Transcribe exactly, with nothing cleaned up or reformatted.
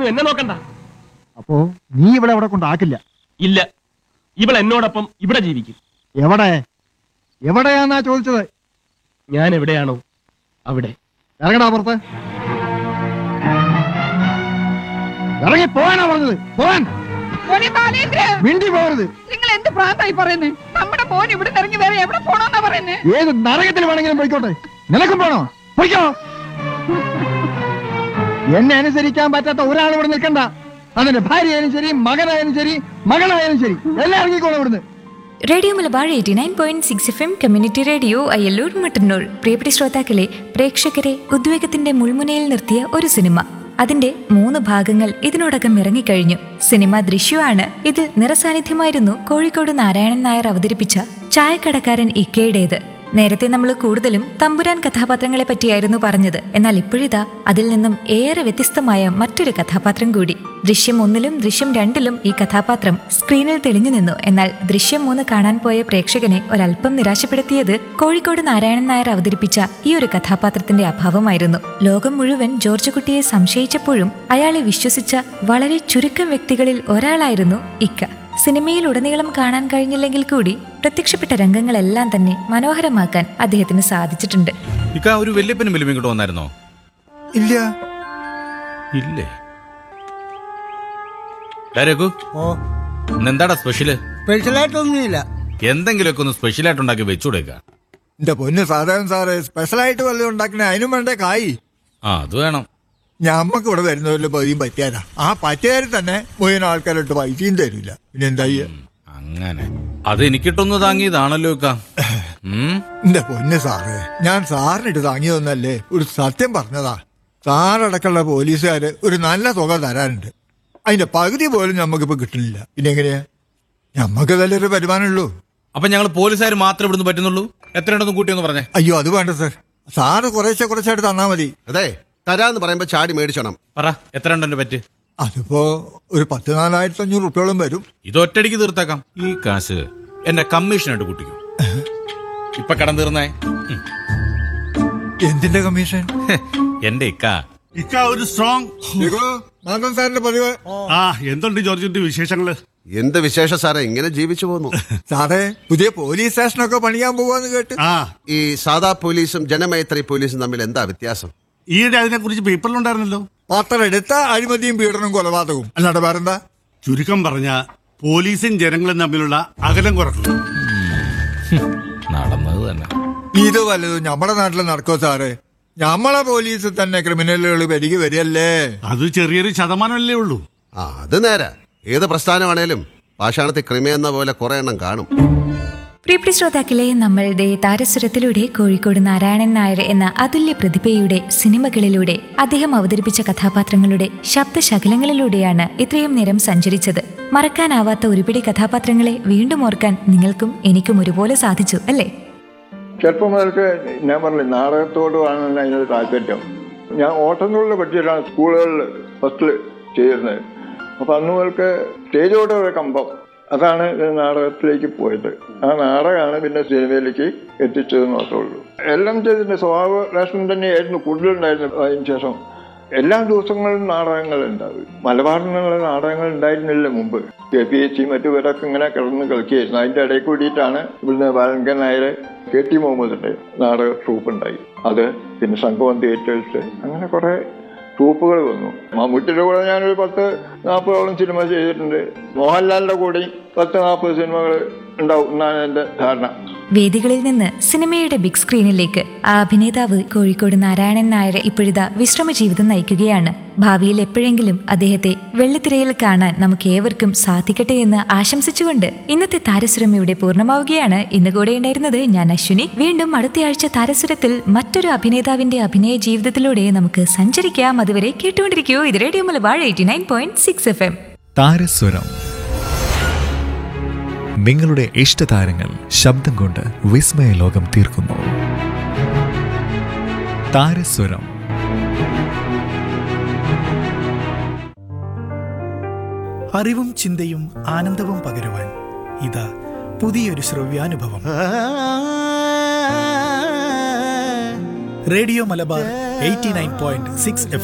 പറഞ്ഞു എന്നെ നോക്കണ്ട. അപ്പോ നീ ഇവിടെ അവിടെ കൊണ്ടാക്കില്ല? ഇല്ല, ഇവൾ എന്നോടൊപ്പം ഇവിടെ ജീവിക്കും. എവിടെ എവിടെയാന്നാ ചോദിച്ചത്? ഞാൻ എവിടെയാണോ അവിടെ. ഇറങ്ങടാ പുറത്ത്. ഇറങ്ങി പോവാനാ പറഞ്ഞത്. പോവാൻ മിണ്ടി പോകരുത്. നിങ്ങൾ എന്ത് പ്രാന്തായി പറയുന്നേ? നമ്മുടെ മോൻ ഇവിടെ ഇറങ്ങി വേറെ എവിടെ പോണോന്നാ പറയുന്നേ? ഏത് നരകത്തിൽ വേണമെങ്കിലും പോയിക്കോട്ടെ, നിനക്കും പോണോ? പോയിക്കോ. എന്നെ അനുസരിക്കാൻ പറ്റാത്ത ഒരാൾ ഇവിടെ നിൽക്കണ്ട. അതിന്റെ ഭാര്യയായാലും ശരി, മകനായാലും ശരി, മകളായാലും ശരി, എല്ലാം ഇറങ്ങിക്കോളും ഇവിടുന്ന്. Radio Malabar eighty nine point six F M community radio Ayyallur Mattannur. പ്രിയപ്പെട്ട ശ്രോതാക്കളെ, പ്രേക്ഷകരെ ഉദ്വേഗത്തിന്റെ മുൾമുനയിൽ നിർത്തിയ ഒരു സിനിമ, അതിന്റെ മൂന്ന് ഭാഗങ്ങൾ ഇതിനോടകം ഇറങ്ങിക്കഴിഞ്ഞു. സിനിമ ദൃശ്യമാണ്. ഇതിൽ നിറസാന്നിധ്യമായിരുന്നു കോഴിക്കോട് നാരായണൻ നായർ അവതരിപ്പിച്ച ചായക്കടക്കാരൻ ഇക്കയുടേത്. നേരത്തെ നമ്മൾ കൂടുതലും തമ്പുരാൻ കഥാപാത്രങ്ങളെ പറ്റിയായിരുന്നു പറഞ്ഞത്. എന്നാൽ ഇപ്പോഴിതാ അതിൽ നിന്നും ഏറെ വ്യത്യസ്തമായ മറ്റൊരു കഥാപാത്രം കൂടി. ദൃശ്യം ഒന്നിലും ദൃശ്യം രണ്ടിലും ഈ കഥാപാത്രം സ്ക്രീനിൽ തെളിഞ്ഞു നിന്നു. എന്നാൽ ദൃശ്യം മൂന്ന് കാണാൻ പോയ പ്രേക്ഷകനെ ഒരൽപ്പം നിരാശപ്പെടുത്തിയത് കോഴിക്കോട് നാരായണൻ നായർ അവതരിപ്പിച്ച ഈ ഒരു കഥാപാത്രത്തിന്റെ അഭാവമായിരുന്നു. ലോകം മുഴുവൻ ജോർജ് കുട്ടിയെ സംശയിച്ചപ്പോഴും അയാളെ വിശ്വസിച്ച വളരെ ചുരുക്കം വ്യക്തികളിൽ ഒരാളായിരുന്നു ഇക്ക. സിനിമയിൽ ഉടനീളം കാണാൻ കഴിഞ്ഞില്ലെങ്കിൽ കൂടി പ്രത്യക്ഷപ്പെട്ട രംഗങ്ങളെല്ലാം തന്നെ മനോഹരമാക്കാൻ അദ്ദേഹത്തിന് സാധിച്ചിട്ടുണ്ട്. ഒരു വല്യപ്പനും വല്യമ്മയും കൂടെ വന്നായിരുന്നോ? ഇല്ല. ഇല്ലേ? എന്താടാ സ്പെഷ്യല്? സ്പെഷ്യലായിട്ടൊന്നുമില്ല. എന്തെങ്കിലുമൊക്കെ ഒന്ന് സ്പെഷ്യലായിട്ട് ഉണ്ടാക്കി വെച്ചുകൊടുക്ക. എന്റെ പൊന്ന് സാധാരണ സാറേ, സ്പെഷ്യലായിട്ട് വല്ലതും ഉണ്ടാക്കണേ അതിനും വേണ്ടേ കായ്. ആ, അത് വേണം. ഞമ്മക്ക് ഇവിടെ വരുന്നവരിൽ പതിയും പറ്റിയാലാ. ആ പറ്റിയാൽ തന്നെ മുഴുവൻ ആൾക്കാരോട്ട് പൈസയും തരില്ല. പിന്നെ എന്താ അങ്ങനെ? അത് എനിക്കിട്ടൊന്ന് താങ്ങിയതാണല്ലോ. എന്റെ പൊന്ന് സാറേ, ഞാൻ സാറിനിട്ട് താങ്ങിയതൊന്നല്ലേ, ഒരു സത്യം പറഞ്ഞതാ. സാറടക്കമുള്ള പോലീസുകാര് ഒരു നല്ല തുക തരാനുണ്ട്. അതിന്റെ പകുതി പോലും ഞമ്മക്കിപ്പോ കിട്ടുന്നില്ല. പിന്നെ എങ്ങനെയാ? ഞമ്മക്ക് നല്ലൊരു വരുമാനമുള്ളൂ. അപ്പൊ ഞങ്ങൾ പോലീസുകാർ മാത്രമേ ഇവിടുന്ന് പറ്റുന്നുള്ളൂ? എത്രയുണ്ടെന്ന് കൂട്ടിയൊന്ന് പറഞ്ഞേ. അയ്യോ, അത് വേണ്ട സാർ. സാറ് കുറേശ്ശെ കുറച്ചായിട്ട് തന്നാ മതി. അതെ, തരാന്ന് പറയുമ്പോ ചാടി മേടിച്ചണം. പറ, എത്ര ഉണ്ടെന്റെ പറ്റ്? അതിപ്പോ ഒരു പത്ത് നാലായിരത്തി അഞ്ഞൂറ് റുപ്യോളം വരും. ഇത് ഒറ്റടിക്ക് തീർത്തേക്കാം. ഈ കാശ് എന്റെ കമ്മീഷനായിട്ട് കൂട്ടിക്കും. ഇപ്പൊ കടം തീർന്നേ. എന്തിന്റെ കമ്മീഷൻ? എന്റെ ഇക്ക ഇക്ക ഒരു സ്ട്രോങ് മാധവൻ സാറിന്റെ പതിവ്. ആ, എന്തുണ്ട് ജോർജിന്റെ വിശേഷങ്ങള്? എന്ത് വിശേഷം സാറേ, ഇങ്ങനെ ജീവിച്ചു പോകുന്നു. സാറേ, പുതിയ പോലീസ് സ്റ്റേഷനൊക്കെ പണിയാൻ പോവാന്ന് കേട്ട്. ആ, ഈ സാധാ പോലീസും ജനമൈത്രി പോലീസും തമ്മിൽ എന്താ വ്യത്യാസം? ഈയിടെ അതിനെ കുറിച്ച് പേപ്പറിലുണ്ടായിരുന്നല്ലോ. പത്രം എടുത്ത അഴിമതിയും പീഡനവും കൊലപാതകവും, അല്ലാണ്ട് വേറെന്താ? ചുരുക്കം പറഞ്ഞ പോലീസും ജനങ്ങളും തമ്മിലുള്ള അകലം കുറക്കണം. നടന്നത് തന്നെ. ഇത് വല്ലതും നമ്മുടെ നാട്ടിൽ നടക്കോ സാറേ? നമ്മളെ പോലീസ് തന്നെ ക്രിമിനലുകൾ പെരുകി വരികയല്ലേ. അത് ചെറിയൊരു ശതമാനമല്ലേ ഉള്ളൂ. ആ, അത് നേരെ. ഏത് പ്രസ്ഥാനമാണേലും പാഷാണത്തിൽ ക്രിമിയെന്ന പോലെ കുറെ എണ്ണം കാണും. പ്രിയപ്പെട്ട ശ്രോതാക്കളെ, നമ്മളുടെ താരസ്വരത്തിലൂടെ കോഴിക്കോട് നാരായണൻ നായർ എന്ന അതുല്യ പ്രതിഭയുടെ സിനിമകളിലൂടെ അദ്ദേഹം അവതരിപ്പിച്ച കഥാപാത്രങ്ങളുടെ ശബ്ദശകലങ്ങളിലൂടെയാണ് ഇത്രയും നേരം സഞ്ചരിച്ചത്. മറക്കാനാവാത്ത ഒരുപിടി കഥാപാത്രങ്ങളെ വീണ്ടും ഓർക്കാൻ നിങ്ങൾക്കും എനിക്കും ഒരുപോലെ സാധിച്ചു അല്ലേ? ചെറുപ്പം മുതൽക്ക് ഞാൻ പറഞ്ഞില്ലേ, നാടകത്തോടുമാണ് അതിനൊരു താല്പര്യം. ഞാൻ ഓട്ടംതുള്ളിൽ പഠിച്ചിട്ടാണ് സ്കൂളുകളിൽ ഫസ്റ്റിൽ ചെയ്തിരുന്നത്. അപ്പം അന്ന് മുതൽക്ക് സ്റ്റേജോടെ ഒരു കമ്പം, അതാണ് നാടകത്തിലേക്ക് പോയത്. ആ നാടകമാണ് പിന്നെ സിനിമയിലേക്ക് എത്തിച്ചതെന്ന് മാത്രമേ ഉള്ളൂ. എല്ലാം ചെയ്തിട്ടുണ്ട്. സ്വഭാവ രാഷ്ട്രം തന്നെയായിരുന്നു കൂടുതലുണ്ടായിരുന്നത്. അതിന് ശേഷം എല്ലാ ദിവസങ്ങളിലും നാടകങ്ങൾ ഉണ്ടാവും. മലബാറിനുള്ള നാടകങ്ങൾ ഉണ്ടായിരുന്നില്ല മുമ്പ്. കെ പി എസ് സി മറ്റുപേരൊക്കെ ഇങ്ങനെ കിടന്ന് കളിക്കുകയായിരുന്നു. അതിൻ്റെ ഇടയിൽ കൂടിയിട്ടാണ് ഇവിടുന്ന് ബാലങ്കൻ നായർ, കെ ടി മുഹമ്മദിന്റെ നാടക ട്രൂപ്പ് ഉണ്ടായി. അത് പിന്നെ സംഗമം തിയേറ്റേഴ്സ്, അങ്ങനെ കുറെ ട്രൂപ്പുകൾ വന്നു. മമ്മൂട്ടിയുടെ കൂടെ ഞാനൊരു പത്ത് നാൽപ്പതോളം സിനിമ ചെയ്തിട്ടുണ്ട്. മോഹൻലാലിന്റെ കൂടെയും പത്ത് നാൽപ്പത് സിനിമകൾ ഉണ്ടാവും എന്നാണ് എന്റെ ധാരണ. വേദികളിൽ നിന്ന് സിനിമയുടെ ബിഗ് സ്ക്രീനിലേക്ക് ആ അഭിനേതാവ് കോഴിക്കോട് നാരായണൻ നായർ ഇപ്പോഴിതാ വിശ്രമ ജീവിതം നയിക്കുകയാണ്. ഭാവിയിൽ എപ്പോഴെങ്കിലും അദ്ദേഹത്തെ വെള്ളിത്തിരയിൽ കാണാൻ നമുക്ക് ഏവർക്കും സാധിക്കട്ടെ എന്ന് ആശംസിച്ചുകൊണ്ട് ഇന്നത്തെ താരസുരം ഇവിടെ പൂർണ്ണമാവുകയാണ്. ഇന്ന് കൂടെ ഉണ്ടായിരുന്നത് ഞാൻ അശ്വിനി. വീണ്ടും അടുത്തയാഴ്ച താരസുരത്തിൽ മറ്റൊരു അഭിനേതാവിന്റെ അഭിനയ ജീവിതത്തിലൂടെ നമുക്ക് സഞ്ചരിക്കാം. അതുവരെ കേട്ടുകൊണ്ടിരിക്കൂ. ഇത് radio Malabar eighty nine point six F M താരസ്വരം. നിങ്ങളുടെ ഇഷ്ടതാരങ്ങൾ ശബ്ദം കൊണ്ട് വിസ്മയ ലോകം തീർക്കുന്നു. താരസ്വരം. അറിവും ചിന്തയും ആനന്ദവും പകരുവാൻ ഇതാ പുതിയൊരു ശ്രവ്യാനുഭവം. Radio Malabar eighty nine point six F